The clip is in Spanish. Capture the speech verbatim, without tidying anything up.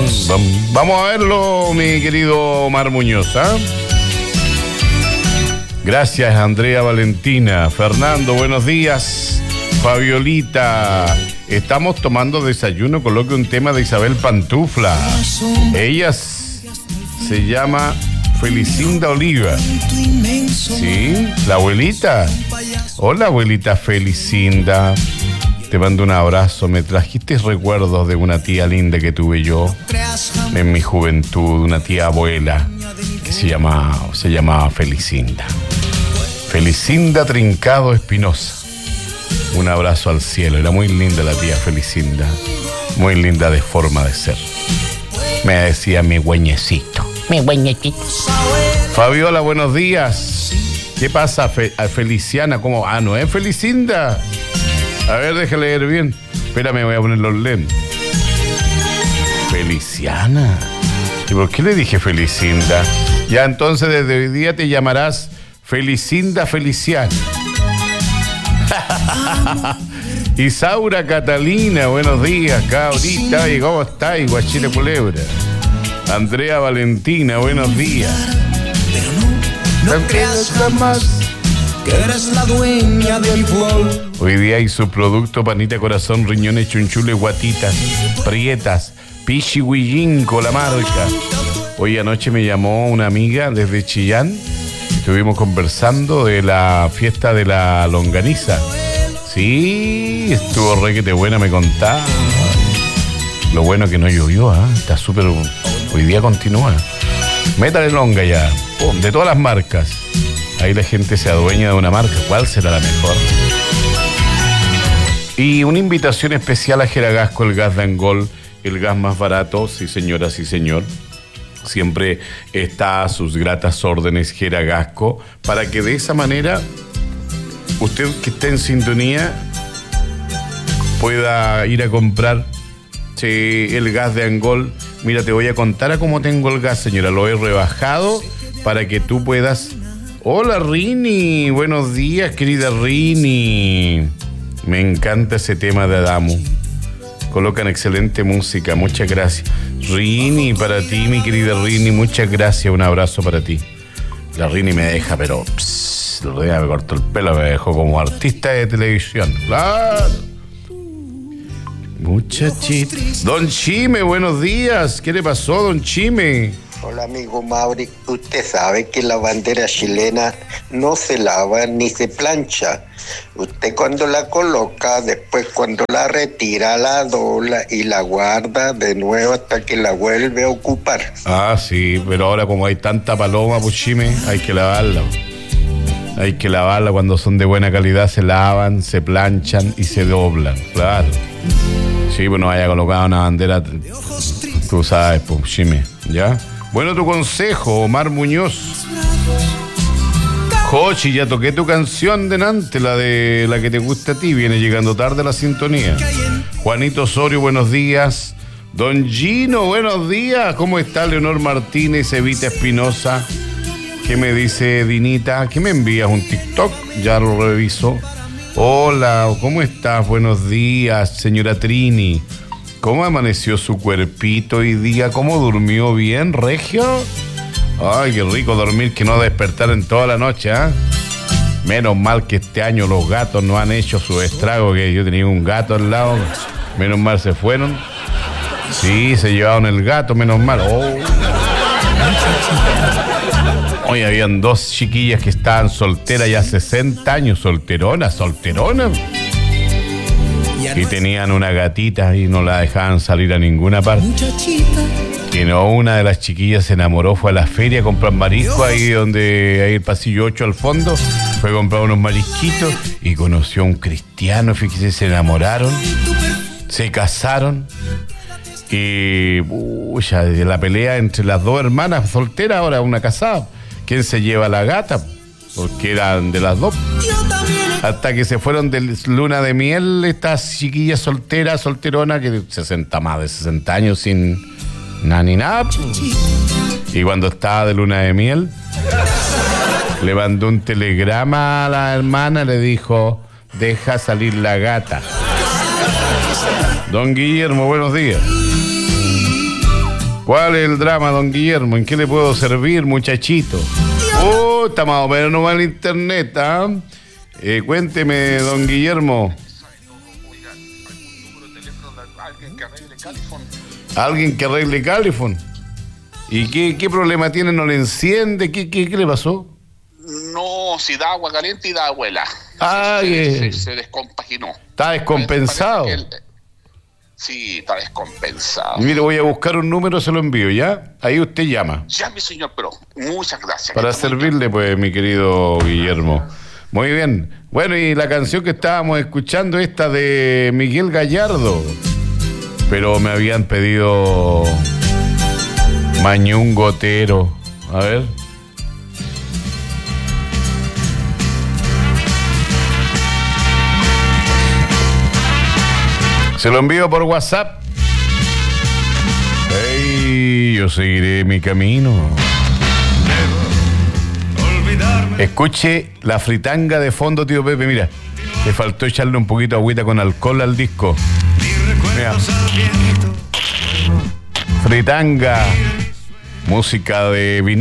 Vamos a verlo, mi querido Omar Muñoz, ¿eh? Gracias, Andrea Valentina. Fernando, buenos días. Fabiolita, estamos tomando desayuno. Coloque un tema de Isabel Pantufla. Ella se llama Felicinda Oliva. ¿Sí? ¿La abuelita? Hola, abuelita Felicinda. Te mando un abrazo. Me trajiste recuerdos de una tía linda que tuve yo en mi juventud, una tía abuela que se llamaba, se llamaba Felicinda. Felicinda Trincado Espinosa. Un abrazo al cielo. Era muy linda la tía Felicinda. Muy linda de forma de ser. Me decía mi güeñecito. Mi güeñecito. Fabiola, buenos días. ¿Qué pasa, Fe- a Feliciana? ¿Cómo? Ah, ¿no es Felicinda? A ver, déjale leer bien. Espérame, voy a poner los lentes. Feliciana. ¿Y por qué le dije Felicinda? Ya, entonces desde hoy día te llamarás Felicinda Feliciana. Isaura Catalina, buenos días, cabrita. ¿Y cómo está? Guachile Culebra. Andrea Valentina, buenos días. No creas jamás que eres la dueña del gol. Hoy día hay su producto: panita, corazón, riñones, chunchules, guatitas, prietas, pichihuillinco, la marca. Hoy anoche me llamó una amiga desde Chillán. Estuvimos conversando de la fiesta de la longaniza. Sí, estuvo re que te buena, me contaba. Lo bueno que no llovió, ¿eh? Está súper... Hoy día continúa. Métale longa ya. Pum, de todas las marcas. Ahí la gente se adueña de una marca. ¿Cuál será la mejor? Y una invitación especial a Geragasco, el gas de Angol, el gas más barato. Sí, señora, sí, señor. Siempre está a sus gratas órdenes Geragasco, para que de esa manera usted que esté en sintonía pueda ir a comprar sí, el gas de Angol. Mira, te voy a contar a cómo tengo el gas, señora. Lo he rebajado para que tú puedas... Hola, Rini. Buenos días, querida Rini. Me encanta ese tema de Adamu. Colocan excelente música. Muchas gracias. Rini, para ti, mi querida Rini. Muchas gracias. Un abrazo para ti. La Rini me deja, pero... Pss, el otro día me cortó el pelo. Me dejó como artista de televisión. Claro. Muchachito. Don Chime, buenos días. ¿Qué le pasó, don Chime? Hola, amigo Mauri. Usted sabe que la bandera chilena no se lava ni se plancha. Usted cuando la coloca, después cuando la retira, la dobla y la guarda de nuevo hasta que la vuelve a ocupar. Ah, sí, pero ahora como hay tanta paloma, pues Chime, hay que lavarla. Hay que lavarla cuando son de buena calidad, se lavan, se planchan y se doblan, claro. Sí, pues no haya colocado una bandera, tú sabes, pues Chime, ¿ya? Bueno, tu consejo, Omar Muñoz. Jochi, ya toqué tu canción delante, la de la que te gusta a ti. Viene llegando tarde la sintonía. Juanito Osorio, buenos días. Don Gino, buenos días. ¿Cómo está Leonor Martínez, Evita Espinosa? ¿Qué me dice Dinita? ¿Qué me envías? ¿Un TikTok? Ya lo reviso. Hola, ¿cómo estás? Buenos días, señora Trini. ¿Cómo amaneció su cuerpito hoy día? ¿Cómo durmió bien, Regio? Ay, qué rico dormir, que no despertar en toda la noche, ¿ah? ¿eh? Menos mal que este año los gatos no han hecho su estrago, que yo tenía un gato al lado. Menos mal se fueron. Sí, se llevaron el gato, menos mal. Oh. Hoy habían dos chiquillas que estaban solteras ya sesenta años, solteronas, solteronas. Y tenían una gatita y no la dejaban salir a ninguna parte. Y no, una de las chiquillas se enamoró, fue a la feria a comprar marisco, ahí donde hay el pasillo ocho al fondo. Fue a comprar unos marisquitos y conoció a un cristiano, fíjese, se enamoraron, se casaron. Y uy, ya, de la pelea entre las dos hermanas solteras, ahora una casada. ¿Quién se lleva a la gata? Porque eran de las dos. Hasta que se fueron de luna de miel estas chiquillas solteras, solteronas, que sesenta más de sesenta años sin nada ni nada. Y cuando estaba de luna de miel, le mandó un telegrama a la hermana, le dijo: deja salir la gata. Don Guillermo, buenos días. ¿Cuál es el drama, don Guillermo? ¿En qué le puedo servir, muchachito? Oh, está más o menos no va el internet, ¿ah? Eh, cuénteme, don Guillermo. ¿Alguien que arregle Califón? ¿Y qué, qué problema tiene? ¿No le enciende? ¿Qué, qué, qué le pasó? No, si da agua caliente y da abuela. Ah, se, que... se, se descompaginó. Está descompensado. Él... Sí, está descompensado. Mire, voy a buscar un número, se lo envío, ¿ya? Ahí usted llama. Ya, mi señor, pero muchas gracias. Para servirle, pues, mi querido Guillermo. Muy bien. Bueno, y la canción que estábamos escuchando, esta de Miguel Gallardo. Pero me habían pedido Mañún Gotero. A ver. Se lo envío por WhatsApp. Hey, yo seguiré mi camino. Escuche la fritanga de fondo, tío Pepe. Mira, le faltó echarle un poquito de agüita con alcohol al disco. Mira. Fritanga. Música de vinilo.